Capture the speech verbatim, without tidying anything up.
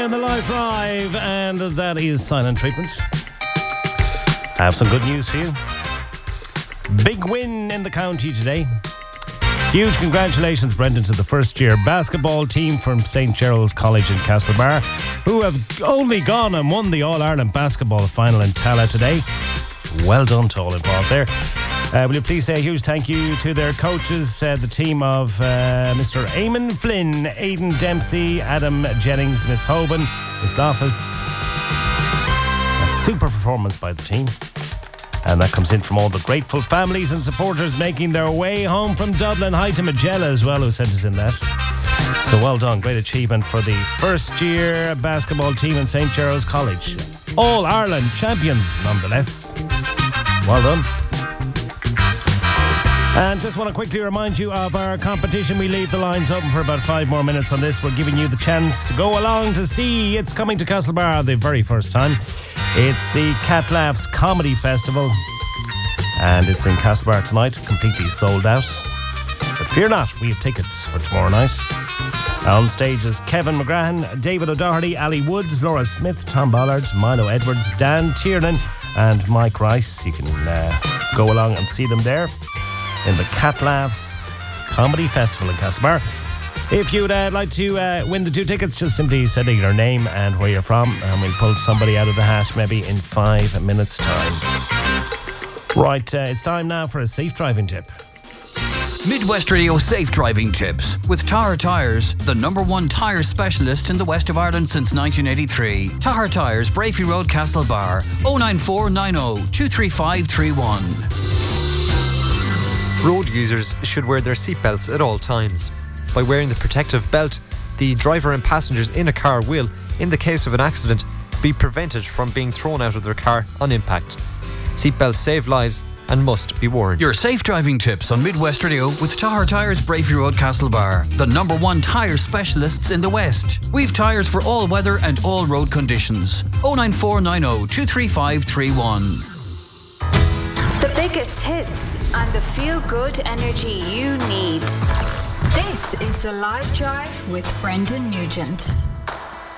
in the live drive, and that is Silent Treatment. I have some good news for you. Big win in the county today. Huge congratulations, Brendan, to the first year basketball team from Saint Gerald's College in Castlebar, who have only gone and won the All-Ireland basketball final in Tala today. Well done to all involved there. Uh, will you please say a huge thank you to their coaches, uh, the team of uh, Mister Eamon Flynn, Aidan Dempsey, Adam Jennings, Miss Hoban, Miss Loftus. A super performance by the team. And that comes in from all the grateful families and supporters making their way home from Dublin. Hi to Magella as well, who sent us in that. So well done. Great achievement for the first year basketball team in Saint Gerald's College. All Ireland champions, nonetheless. Well done. And just want to quickly remind you of our competition. We leave the lines open for about five more minutes on this. We're giving you the chance to go along to see It's Coming to Castlebar the very first time. It's the Cat Laughs Comedy Festival, and it's in Castlebar tonight, completely sold out. But fear not, we have tickets for tomorrow night. On stage is Kevin McGrahan, David O'Doherty, Ali Woods, Laura Smith, Tom Bollards, Milo Edwards, Dan Tiernan and Mike Rice. You can uh, go along and see them there in the Cat Laughs Comedy Festival in Castlebar. If you'd uh, like to uh, win the two tickets, just simply send in your name and where you're from, and we'll pull somebody out of the hat maybe in five minutes' time. Right, uh, it's time now for a safe driving tip. Midwest Radio Safe Driving Tips with Tahar Tyres, the number one tyre specialist in the west of Ireland since nineteen eighty-three. Tahar Tyres, Brafey Road, Castlebar, oh nine four nine oh two three five three one. Road users should wear their seatbelts at all times. By wearing the protective belt, the driver and passengers in a car will, in the case of an accident, be prevented from being thrown out of their car on impact. Seatbelts save lives and must be worn. Your safe driving tips on Midwest Radio with Tahar Tyres, Brafey Road, Castlebar, the number one tyre specialists in the West. We've tyres for all weather and all road conditions. oh nine four nine oh two three five three one. The biggest hits and the feel-good energy you need. This is The Live Drive with Brendan Nugent.